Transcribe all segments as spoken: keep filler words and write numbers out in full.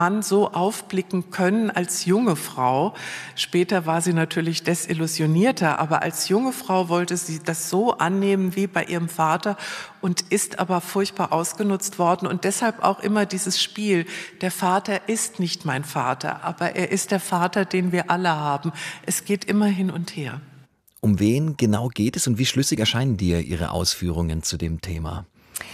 Mann so aufblicken können als junge Frau. Später war sie natürlich desillusionierter, aber als junge Frau wollte sie das so annehmen wie bei ihrem Vater und ist aber furchtbar ausgenutzt worden. Und deshalb auch immer dieses Spiel, der Vater ist nicht mein Vater, aber er ist der Vater, den wir alle haben. Es geht immer hin und her. Um wen genau geht es und wie schlüssig erscheinen dir Ihre Ausführungen zu dem Thema?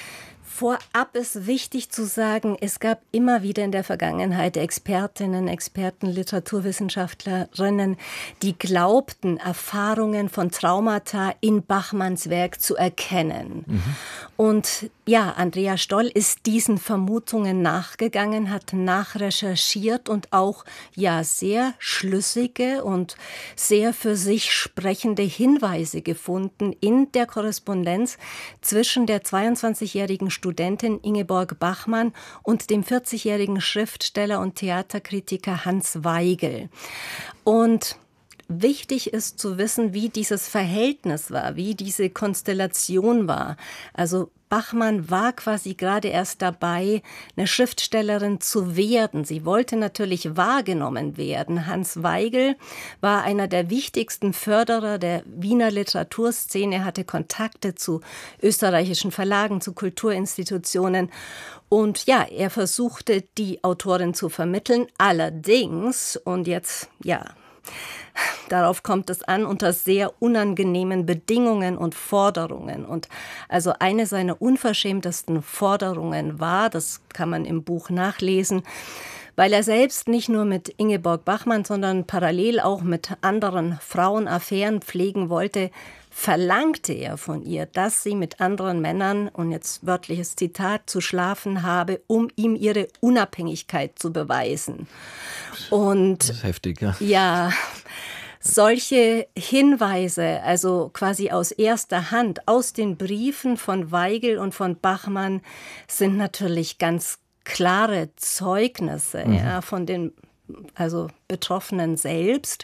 Vorab ist wichtig zu sagen, es gab immer wieder in der Vergangenheit Expertinnen, Experten, Literaturwissenschaftlerinnen, die glaubten, Erfahrungen von Traumata in Bachmanns Werk zu erkennen. Mhm. Und ja, Andrea Stoll ist diesen Vermutungen nachgegangen, hat nachrecherchiert und auch ja sehr schlüssige und sehr für sich sprechende Hinweise gefunden in der Korrespondenz zwischen der zweiundzwanzigjährigen Studentin Ingeborg Bachmann und dem vierzigjährigen Schriftsteller und Theaterkritiker Hans Weigel. Und wichtig ist zu wissen, wie dieses Verhältnis war, wie diese Konstellation war. Also Bachmann war quasi gerade erst dabei, eine Schriftstellerin zu werden. Sie wollte natürlich wahrgenommen werden. Hans Weigel war einer der wichtigsten Förderer der Wiener Literaturszene, hatte Kontakte zu österreichischen Verlagen, zu Kulturinstitutionen. Und ja, er versuchte, die Autorin zu vermitteln. Allerdings, und jetzt, ja, darauf kommt es an, unter sehr unangenehmen Bedingungen und Forderungen. Und also eine seiner unverschämtesten Forderungen war, das kann man im Buch nachlesen, weil er selbst nicht nur mit Ingeborg Bachmann, sondern parallel auch mit anderen Frauen Affären pflegen wollte, verlangte er von ihr, dass sie mit anderen Männern, und jetzt wörtliches Zitat, zu schlafen habe, um ihm ihre Unabhängigkeit zu beweisen. Und das ist heftig, ja. Ja, solche Hinweise, also quasi aus erster Hand, aus den Briefen von Weigel und von Bachmann, sind natürlich ganz klare Zeugnisse, mhm. ja, von den also Betroffenen selbst.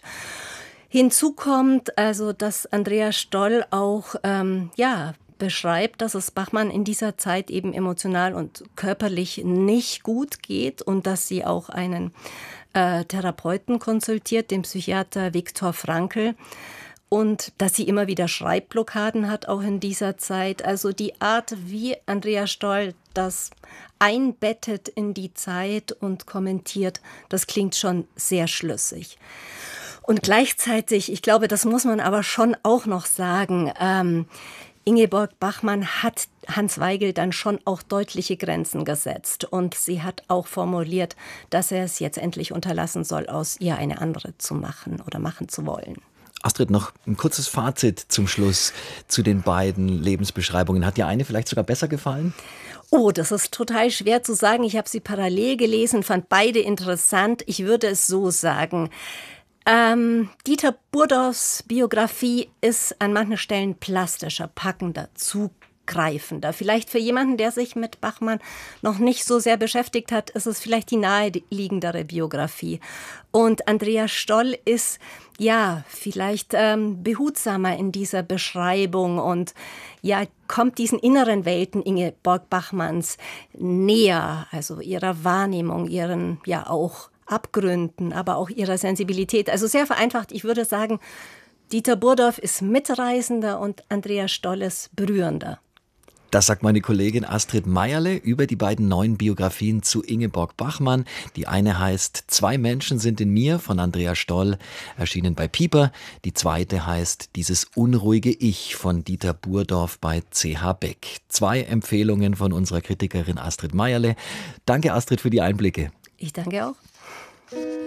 Hinzu kommt also, dass Andrea Stoll auch ähm, ja, beschreibt, dass es Bachmann in dieser Zeit eben emotional und körperlich nicht gut geht und dass sie auch einen äh, Therapeuten konsultiert, den Psychiater Viktor Frankl, und dass sie immer wieder Schreibblockaden hat, auch in dieser Zeit. Also die Art, wie Andrea Stoll das einbettet in die Zeit und kommentiert, das klingt schon sehr schlüssig. Und gleichzeitig, ich glaube, das muss man aber schon auch noch sagen, ähm, Ingeborg Bachmann hat Hans Weigel dann schon auch deutliche Grenzen gesetzt. Und sie hat auch formuliert, dass er es jetzt endlich unterlassen soll, aus ihr eine andere zu machen oder machen zu wollen. Astrid, noch ein kurzes Fazit zum Schluss zu den beiden Lebensbeschreibungen. Hat dir eine vielleicht sogar besser gefallen? Oh, das ist total schwer zu sagen. Ich habe sie parallel gelesen, fand beide interessant. Ich würde es so sagen. Ähm, Dieter Burdorfs Biografie ist an manchen Stellen plastischer, packender, zugreifender. Vielleicht für jemanden, der sich mit Bachmann noch nicht so sehr beschäftigt hat, ist es vielleicht die naheliegendere Biografie. Und Andrea Stoll ist, ja, vielleicht ähm, behutsamer in dieser Beschreibung und ja, kommt diesen inneren Welten Ingeborg Bachmanns näher, also ihrer Wahrnehmung, ihren, ja, auch Abgründen, aber auch ihrer Sensibilität. Also sehr vereinfacht, ich würde sagen, Dieter Burdorf ist mitreißender und Andrea Stoll ist berührender. Das sagt meine Kollegin Astrid Meierle über die beiden neuen Biografien zu Ingeborg Bachmann. Die eine heißt Zwei Menschen sind in mir von Andrea Stoll, erschienen bei Piper. Die zweite heißt Dieses unruhige Ich von Dieter Burdorf bei C H Beck. Zwei Empfehlungen von unserer Kritikerin Astrid Meierle. Danke Astrid für die Einblicke. Ich danke auch.